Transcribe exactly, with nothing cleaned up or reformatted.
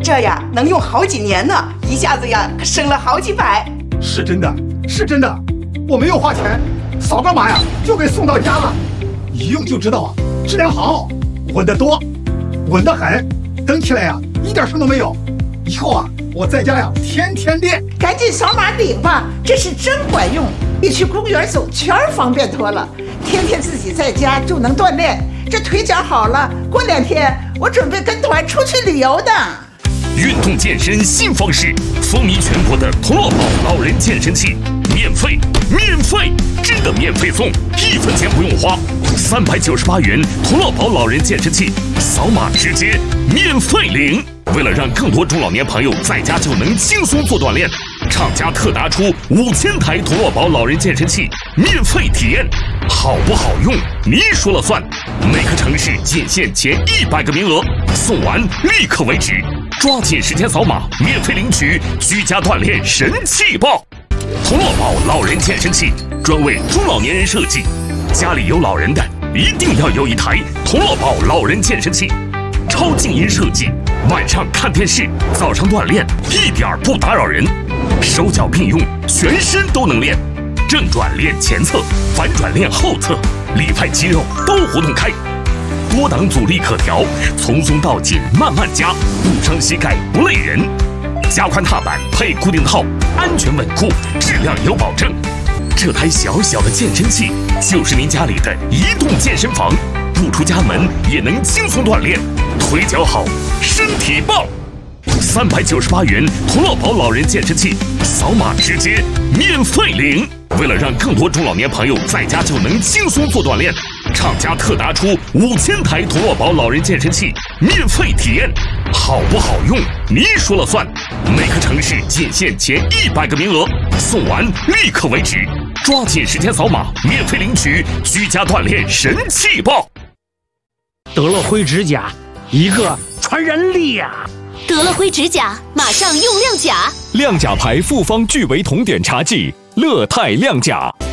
这呀能用好几年呢，一下子呀可省了好几百。 是真的，是真的，我没有花钱，扫个码呀就给送到家了，一用就知道啊，质量好，稳得多，稳得很，蹬起来呀一点声都没有。以后啊，我在家呀天天练。 赶紧扫码领吧，这是真管用，比去公园走圈方便多了。天天自己在家就能锻炼，这腿脚好了，过两天我准备跟团出去旅游的。 运动健身新方式，风靡全国的童乐宝老人健身器，免费，免费，真的免费送，一分钱不用花，三百九十八元童乐宝老人健身器，扫码直接免费领。为了让更多中老年朋友在家就能轻松做锻炼，厂家特拿出五千台童乐宝老人健身器免费体验，好不好用你说了算。每个城市仅限前一百个名额，送完立刻为止，抓紧时间扫码免费领取居家锻炼神器包。童乐宝老人健身器专为中老年人设计，家里有老人的一定要有一台童乐宝老人健身器，超静音设计，晚上看电视，早上锻炼一点不打扰人，手脚并用，全身都能练，正转练前侧，反转练后侧，里外肌肉都活动开，多档阻力可调，从松到紧慢慢加，不伤膝盖不累人。加宽踏板配固定套，安全稳固，质量有保证。这台小小的健身器就是您家里的移动健身房，不出家门也能轻松锻炼，腿脚好，身体棒。三百九十八元童乐宝老人健身器，扫码直接免费领。为了让更多中老年朋友在家就能轻松做锻炼，厂家特拿出五千台童乐宝老人健身器免费体验，好不好用你说了算。每个城市仅限前一百个名额，送完立刻为止，抓紧时间扫码免费领取居家锻炼神器包。 德乐辉指甲，一个传染力呀、啊！ 德乐辉指甲，马上用亮甲。 亮甲牌复方聚维酮碘茶剂，乐泰亮甲。